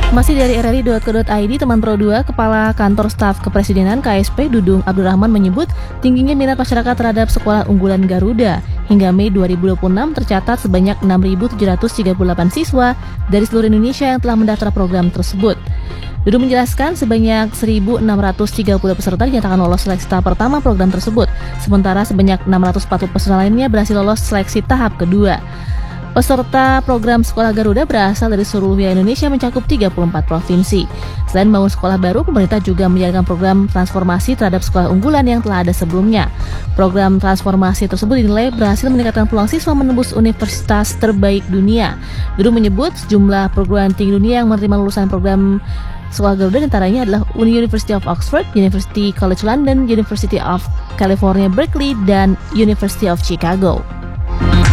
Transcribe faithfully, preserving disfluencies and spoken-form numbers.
Masih dari r r i titik co titik i d, teman Pro dua, Kepala Kantor Staf Kepresidenan K S P Dudung Abdurrahman menyebut tingginya minat masyarakat terhadap sekolah unggulan Garuda. Hingga Mei dua ribu dua puluh enam tercatat sebanyak enam ribu tujuh ratus tiga puluh delapan siswa dari seluruh Indonesia yang telah mendaftar program tersebut. Dudung menjelaskan sebanyak seribu enam ratus tiga puluh peserta dinyatakan lolos seleksi tahap pertama program tersebut, sementara sebanyak enam ratus empat puluh peserta lainnya berhasil lolos seleksi tahap kedua. Peserta program Sekolah Garuda berasal dari seluruh wilayah Indonesia mencakup tiga puluh empat provinsi. Selain membangun sekolah baru, pemerintah juga menjalankan program transformasi terhadap sekolah unggulan yang telah ada sebelumnya. Program transformasi tersebut dinilai berhasil meningkatkan peluang siswa menembus universitas terbaik dunia. Dudung menyebut sejumlah perguruan tinggi dunia yang menerima lulusan program Sekolah Garuda antaranya adalah University of Oxford, University College London, University of California Berkeley, dan University of Chicago.